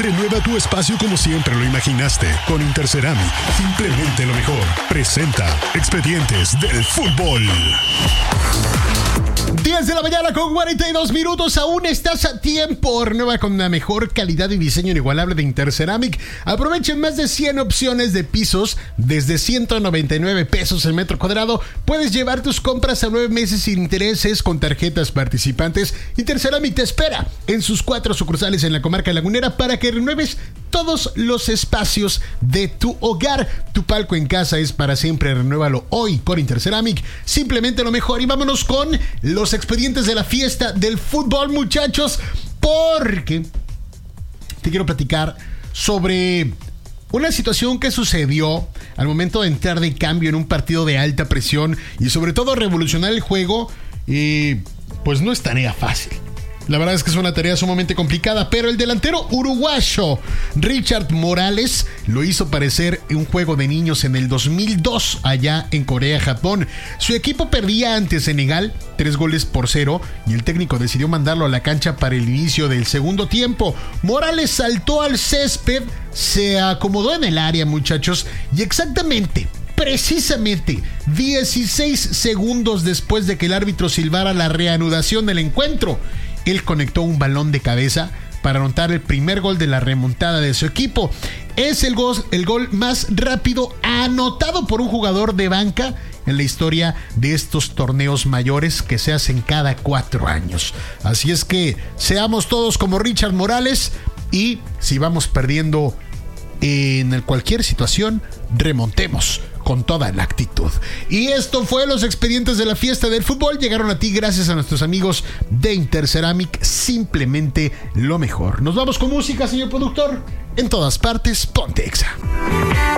Renueva tu espacio como siempre lo imaginaste. Con Interceramic, simplemente lo mejor. Presenta Expedientes del Fútbol. 10 de la mañana con 42 minutos. Aún estás a tiempo. Renueva con la mejor calidad y diseño inigualable de Interceramic. Aprovechen más de 100 opciones de pisos desde 199 pesos el metro cuadrado. Puedes llevar tus compras a 9 meses sin intereses con tarjetas participantes. Interceramic te espera en sus 4 sucursales en la comarca lagunera para que renueves todos los espacios de tu hogar. Tu palco en casa es para siempre. Renuévalo hoy por Interceramic. Simplemente lo mejor. Y vámonos con los expedientes de la fiesta del fútbol, muchachos, porque te quiero platicar sobre una situación que sucedió al momento de entrar de cambio en un partido de alta presión y sobre todo revolucionar el juego. Y pues no es tarea fácil. La verdad es que es una tarea sumamente complicada, pero el delantero uruguayo Richard Morales lo hizo parecer un juego de niños en el 2002 allá en Corea, Japón. Su equipo perdía ante Senegal 3-0 y el técnico decidió mandarlo a la cancha para el inicio del segundo tiempo. Morales saltó al césped, se acomodó en el área, muchachos, y precisamente 16 segundos después de que el árbitro silbara la reanudación del encuentro, él conectó un balón de cabeza para anotar el primer gol de la remontada de su equipo. Es el gol más rápido anotado por un jugador de banca en la historia de estos torneos mayores que se hacen cada 4 años. Así es que seamos todos como Richard Morales y si vamos perdiendo en cualquier situación, remontemos con toda la actitud. Y esto fue los expedientes de la fiesta del fútbol. Llegaron a ti gracias a nuestros amigos de Interceramic. Simplemente lo mejor. Nos vamos con música, señor productor. En todas partes, ponte Exa.